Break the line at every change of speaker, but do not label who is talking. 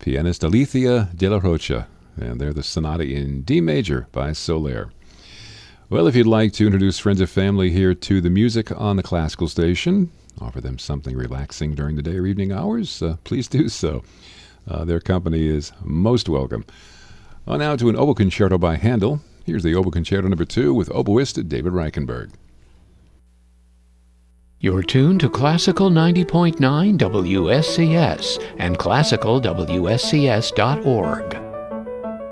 pianist Alicia de la Rocha, and they're the Sonata in D major by Soler. Well, if you'd like to introduce friends or family here to the music on the classical station, offer them something relaxing during the day or evening hours, please do so. Their company is most welcome. On now to an oboe concerto by Handel. Here's the Oboe Concerto No. 2 with oboist David Reichenberg.
You're tuned to Classical 90.9 WSCS and classicalwscs.org.